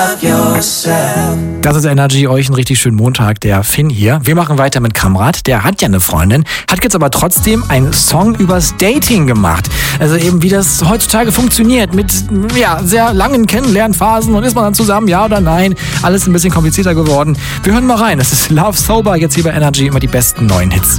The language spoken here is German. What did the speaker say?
Das ist Energy, euch einen richtig schönen Montag, der Finn hier. Wir machen weiter mit Kamrat, der hat ja eine Freundin, hat jetzt aber trotzdem einen Song übers Dating gemacht. Also eben wie das heutzutage funktioniert mit sehr langen Kennenlernphasen und ist man dann zusammen, ja oder nein. Alles ein bisschen komplizierter geworden. Wir hören mal rein, das ist Love Sober, jetzt hier bei Energy, immer die besten neuen Hits.